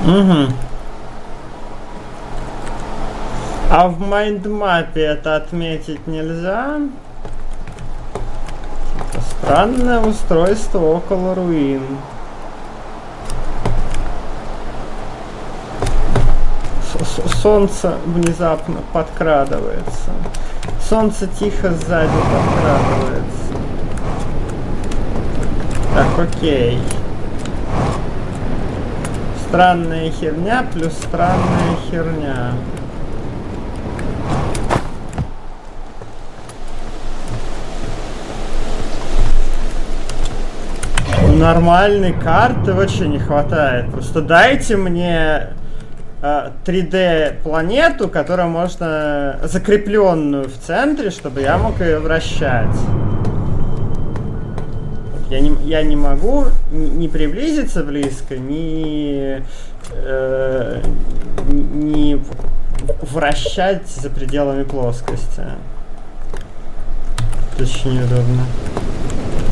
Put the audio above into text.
Угу. А в майндмапе это отметить нельзя? Типа странное устройство около руин. Солнце внезапно подкрадывается. Солнце тихо сзади подкрадывается. Так, окей. Странная херня плюс странная херня. Нормальной карты вообще не хватает. Просто дайте мне 3D планету, которую можно закрепленную в центре, чтобы я мог ее вращать. Я не могу ни приблизиться близко, ни вращать за пределами плоскости. Это очень неудобно.